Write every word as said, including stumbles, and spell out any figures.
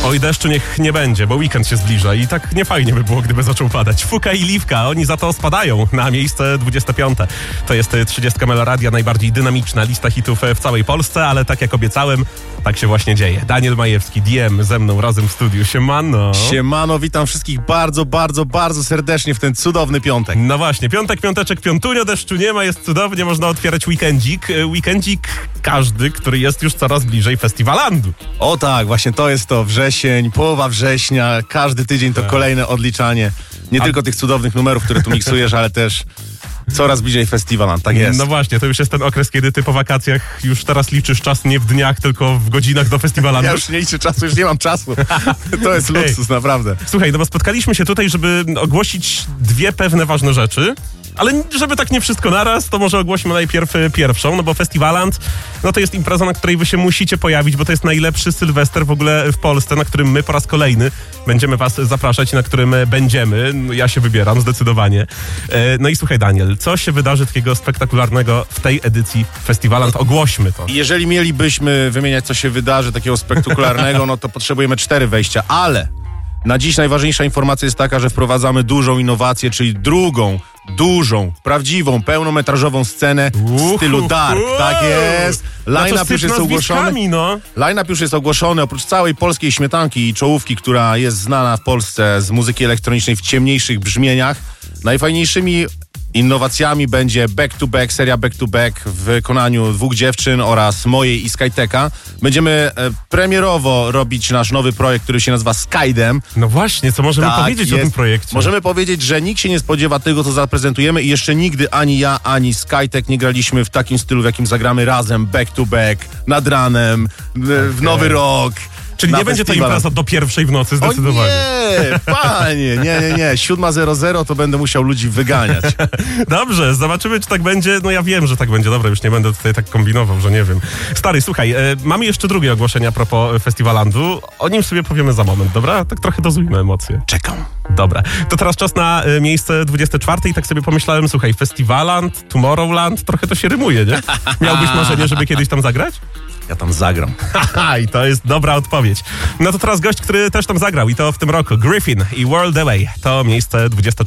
Oj, deszczu niech nie będzie, bo weekend się zbliża i tak nie fajnie by było, gdyby zaczął padać. Fuka i Liwka, oni za to spadają na miejsce dwudzieste piąte. To jest trzydziestka Meloradia, najbardziej dynamiczna lista hitów w całej Polsce, ale tak jak obiecałem, tak się właśnie dzieje. Daniel Majewski, D M ze mną razem w studiu. Siemano. Siemano, witam wszystkich bardzo, bardzo, bardzo serdecznie w ten cudowny piątek. No właśnie, piątek, piąteczek, piątunio, deszczu nie ma, jest cudownie, można otwierać weekendzik. Weekendzik każdy, który jest już coraz bliżej Festiwalandu. O tak, właśnie to jest to, wrzesień, połowa września, każdy tydzień to tak. Kolejne odliczanie. Nie A... tylko tych cudownych numerów, które tu miksujesz, ale też coraz bliżej Festiwaland, tak jest. No właśnie, to już jest ten okres, kiedy ty po wakacjach już teraz liczysz czas nie w dniach, tylko w godzinach do Festiwalandu. Ja już nie liczę czasu, już nie mam czasu. To jest okay. Luksus, naprawdę. Słuchaj, no bo spotkaliśmy się tutaj, żeby ogłosić dwie pewne ważne rzeczy. Ale żeby tak nie wszystko naraz, to może ogłośmy najpierw pierwszą, no bo Festiwaland, no to jest impreza, na której wy się musicie pojawić, bo to jest najlepszy Sylwester w ogóle w Polsce, na którym my po raz kolejny będziemy was zapraszać i na którym będziemy. Ja się wybieram zdecydowanie. No i słuchaj, Daniel, co się wydarzy takiego spektakularnego w tej edycji Festiwaland? Ogłośmy to. Jeżeli mielibyśmy wymieniać, co się wydarzy takiego spektakularnego, no to potrzebujemy cztery wejścia, ale na dziś najważniejsza informacja jest taka, że wprowadzamy dużą innowację, czyli drugą, dużą, prawdziwą, pełnometrażową scenę w stylu dark. Tak jest. Line-up już jest ogłoszony. No. Line-up już jest ogłoszony. Oprócz całej polskiej śmietanki i czołówki, która jest znana w Polsce z muzyki elektronicznej w ciemniejszych brzmieniach, najfajniejszymi innowacjami będzie Back to Back, seria Back to Back w wykonaniu dwóch dziewczyn oraz mojej i Skyteka. Będziemy e, premierowo robić nasz nowy projekt, który się nazywa Skydem. No właśnie, co możemy tak, powiedzieć jest. o tym projekcie? Możemy powiedzieć, że nikt się nie spodziewa tego, co zaprezentujemy i jeszcze nigdy ani ja, ani Skytek nie graliśmy w takim stylu, w jakim zagramy razem, Back to Back, nad ranem, w, w Nowy Rok. Czyli nie będzie to impreza do pierwszej w nocy, zdecydowanie. O nie, panie, nie, nie, nie. siódma zero zero to będę musiał ludzi wyganiać. Dobrze, zobaczymy, czy tak będzie. No ja wiem, że tak będzie. Dobra, już nie będę tutaj tak kombinował, że nie wiem. Stary, słuchaj, e, mamy jeszcze drugie ogłoszenie a propos Festiwalandu. O nim sobie powiemy za moment, dobra? Tak trochę dozujmy emocje. Czekam. Dobra, to teraz czas na e, miejsce dwudzieste czwarte i tak sobie pomyślałem, słuchaj, Festiwaland, Tomorrowland, trochę to się rymuje, nie? Miałbyś marzenie, żeby kiedyś tam zagrać? Ja tam zagram. Haha, i to jest dobra odpowiedź. No to teraz gość, który też tam zagrał i to w tym roku. Gryffin i World Away. To miejsce dwudzieste